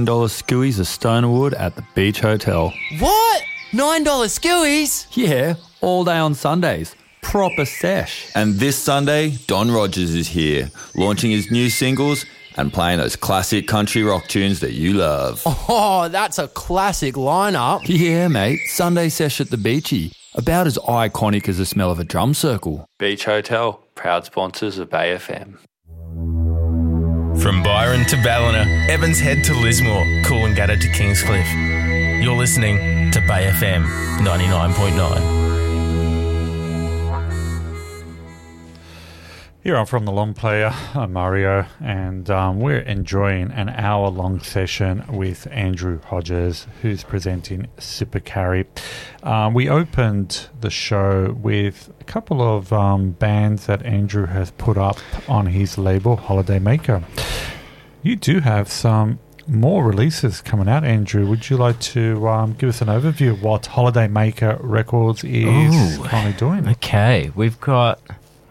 skewies of Stonewood at the Beach Hotel. What? $9 skewies? Yeah, all day on Sundays. Proper sesh. And this Sunday, Don Rogers is here, launching his new singles and playing those classic country rock tunes that you love. Oh, that's a classic lineup. Yeah, mate. Sunday sesh at the Beachy. About as iconic as the smell of a drum circle. Beach Hotel, proud sponsors of Bay FM. From Byron to Ballina, Evans Head to Lismore, Coolangatta to Kingscliff. You're listening to Bay FM 99.9. Here I'm from the Long Player, I'm Mario, and we're enjoying an hour-long session with Andrew Hodges, who's presenting Super Carry. We opened the show with a couple of bands that Andrew has put up on his label, Holiday Maker. You do have some more releases coming out, Andrew. Would you like to give us an overview of what Holiday Maker Records is currently doing? Okay, we've got...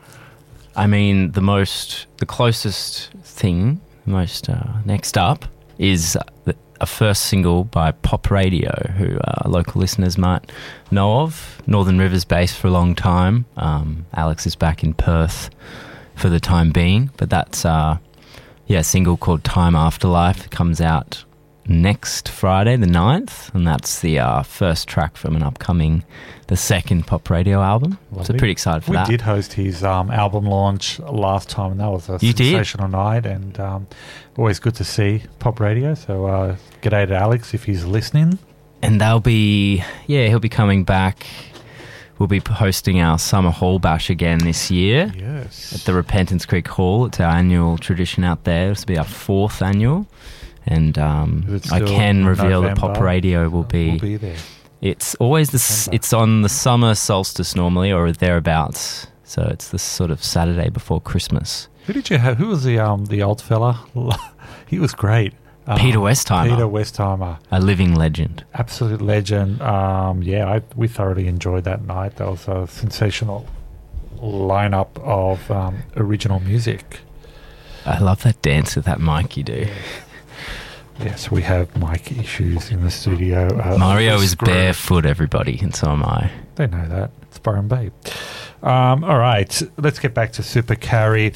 the closest thing, next up is a first single by Pop Radio, who local listeners might know of. Northern Rivers based for a long time. Alex is back in Perth for the time being, but that's a single called Time Afterlife. It comes out next Friday, the 9th, and that's the first track from the second Pop Radio album. Lovely. So pretty excited for that. We did host his album launch last time, and that was a sensational night, and always good to see Pop Radio. So g'day to Alex if he's listening. And he'll be coming back. We'll be hosting our Summer Hall Bash again this year. Yes. At the Repentance Creek Hall. It's our annual tradition out there. This will be our 4th annual. And I can reveal that Pop Radio will be there. It's always it's on the summer solstice normally, or thereabouts. So it's the sort of Saturday before Christmas. Who did you have? Who was the old fella? He was great. Peter Westheimer. Peter Westheimer. A living legend. Absolute legend. We thoroughly enjoyed that night. That was a sensational lineup of original music. I love that dance with that mic you do. Yes, we have mic issues in the studio. Mario is barefoot, everybody, and so am I. They know that. It's Byron Bay. All right, let's get back to Super Carry.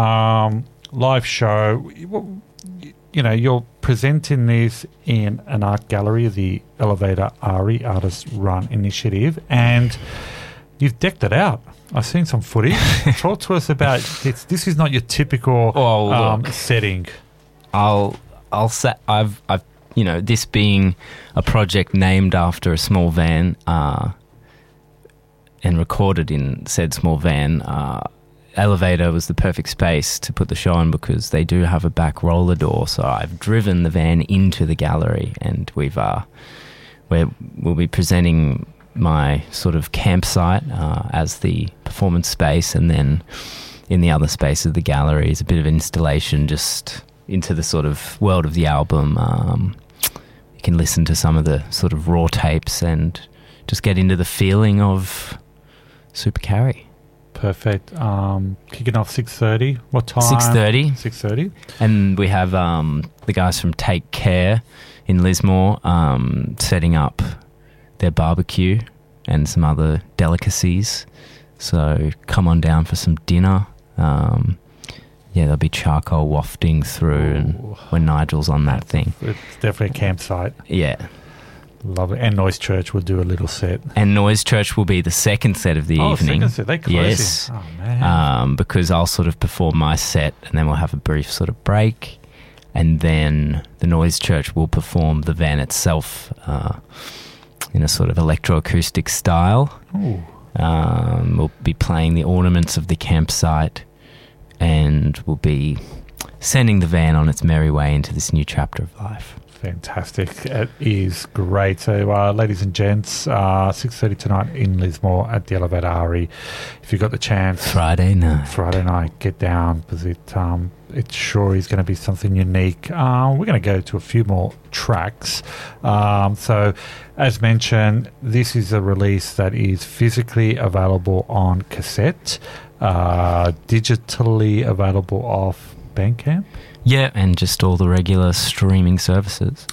Live show. You're presenting this in an art gallery, the Elevator ARI Artist Run Initiative, and you've decked it out. I've seen some footage. Talk to us about this. This is not your typical setting. I'll say I've this being a project named after a small van and recorded in said small van. Elevator was the perfect space to put the show on because they do have a back roller door. So I've driven the van into the gallery, and we'll be presenting my sort of campsite as the performance space, and then in the other space of the gallery is a bit of installation just into the sort of world of the album. You can listen to some of the sort of raw tapes and just get into the feeling of Super Carry. Perfect. Kicking off 6:30. What time? 6:30. 6:30. And we have the guys from Take Care in Lismore setting up their barbecue and some other delicacies. So come on down for some dinner. There'll be charcoal wafting through and when Nigel's on that thing. It's definitely a campsite. Yeah. Lovely. And Noise Church will do a little set. And Noise Church will be the second set of the evening. Second set. They close. Yes. Oh, man. Because I'll sort of perform my set and then we'll have a brief sort of break. And then the Noise Church will perform the van itself in a sort of electroacoustic style. Ooh. We'll be playing the ornaments of the campsite, and we'll be sending the van on its merry way into this new chapter of life. Fantastic. It is great. So, ladies and gents, 6:30 tonight in Lismore at the Elevator ARI. If you've got the chance, Friday night, get down because it sure is going to be something unique. We're going to go to a few more tracks. So, as mentioned, this is a release that is physically available on cassette, digitally available off Bandcamp. Yeah, and just all the regular streaming services.